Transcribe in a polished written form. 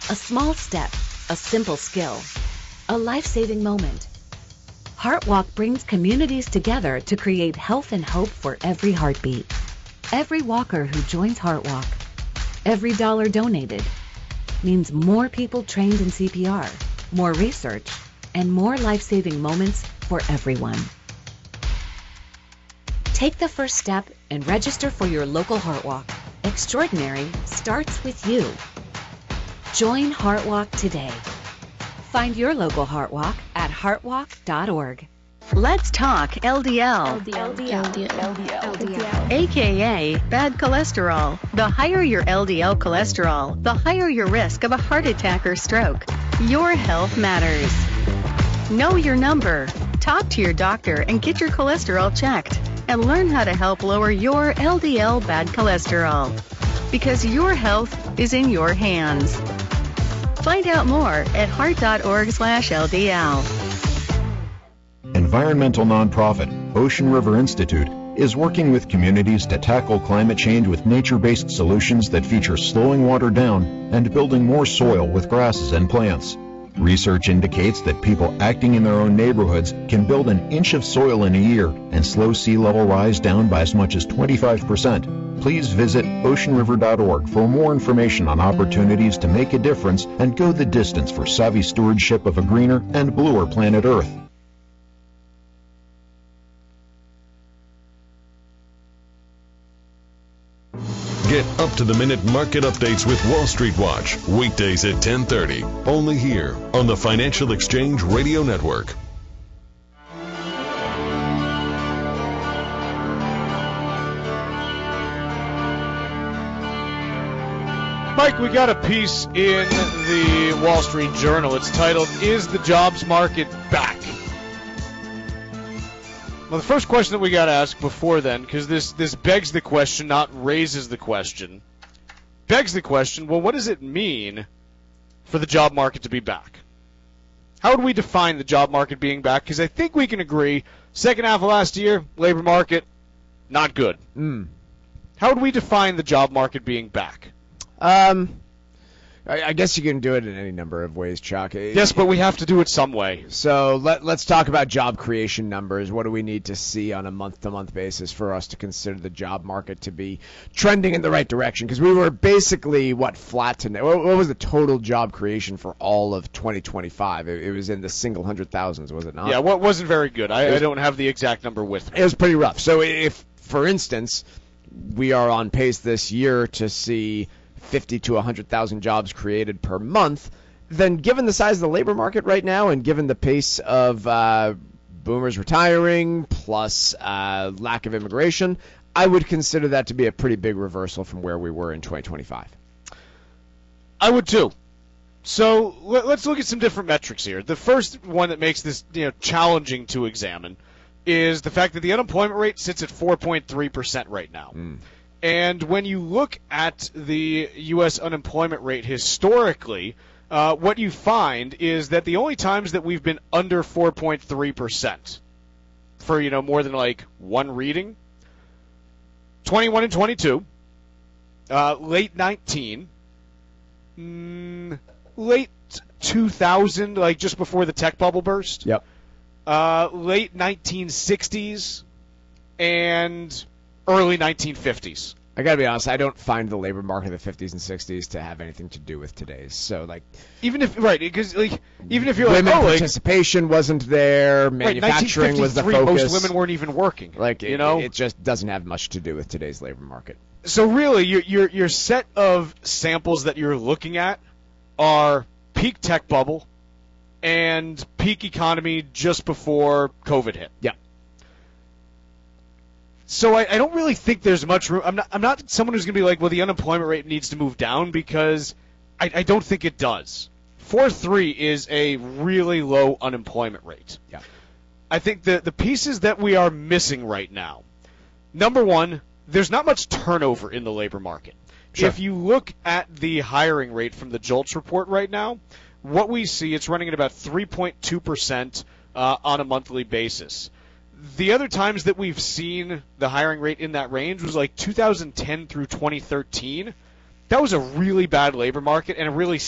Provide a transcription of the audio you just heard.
A small step, a simple skill, a life-saving moment. HeartWalk brings communities together to create health and hope for every heartbeat. Every walker who joins HeartWalk, every dollar donated, means more people trained in CPR, more research, and more life-saving moments for everyone. Take the first step and register for your local HeartWalk. Extraordinary starts with you. Join HeartWalk today. Find your local HeartWalk at heartwalk.org. Let's talk LDL. AKA bad cholesterol. The higher your LDL cholesterol, the higher your risk of a heart attack or stroke. Your health matters. Know your number. Talk to your doctor and get your cholesterol checked. And learn how to help lower your LDL bad cholesterol. Because your health is in your hands. Find out more at heart.org/LDL. Environmental nonprofit Ocean River Institute is working with communities to tackle climate change with nature-based solutions that feature slowing water down and building more soil with grasses and plants. Research indicates that people acting in their own neighborhoods can build an inch of soil in a year and slow sea level rise down by as much as 25%. Please visit oceanriver.org for more information on opportunities to make a difference and go the distance for savvy stewardship of a greener and bluer planet Earth. Get up-to-the-minute market updates with Wall Street Watch, weekdays at 10:30, only here on the Financial Exchange Radio Network. Mike, we got a piece in the Wall Street Journal. It's titled, "Is the Jobs Market Back?" Well, the first question that we got to ask before then, because this begs the question, not raises the question, begs the question, well, what does it mean for the job market to be back? How would we define the job market being back? Because I think we can agree, second half of last year, labor market, not good. How would we define the job market being back? I guess you can do it in any number of ways, Chuck. Yes, but we have to do it some way. So let's talk about job creation numbers. What do we need to see on a month-to-month basis for us to consider the job market to be trending in the right direction? Because we were basically, flat to... What was the total job creation for all of 2025? It was in the single hundred thousands, was it not? Yeah, well, it wasn't very good. I don't have the exact number with me. It was pretty rough. So if, for instance, we are on pace this year to see 50 to 100,000 jobs created per month, then given the size of the labor market right now and given the pace of boomers retiring plus lack of immigration, I would consider that to be a pretty big reversal from where we were in 2025. I would too. So let's look at some different metrics here. The first one that makes this challenging to examine is the fact that the unemployment rate sits at 4.3% right now. And when you look at the U.S. unemployment rate historically, what you find is that the only times that we've been under 4.3% for, more than one reading, 21 and 22, late 19, late 2000, just before the tech bubble burst. Yep. Late 1960s, and early 1950s. I gotta be honest, I don't find the labor market of the 50s and 60s to have anything to do with today's. So, even if even if you're women participation wasn't there, manufacturing was the focus. Most women weren't even working. It just doesn't have much to do with today's labor market. So really, your set of samples that you're looking at are peak tech bubble and peak economy just before COVID hit. Yeah. So I don't really think there's much room. I'm not someone who's going to be like, well, the unemployment rate needs to move down, because I don't think it does. 4.3 is a really low unemployment rate. Yeah. I think the pieces that we are missing right now, number one, there's not much turnover in the labor market. Sure. If you look at the hiring rate from the JOLTS report right now, what we see, it's running at about 3.2% on a monthly basis. The other times that we've seen the hiring rate in that range was 2010 through 2013. That was a really bad labor market and a really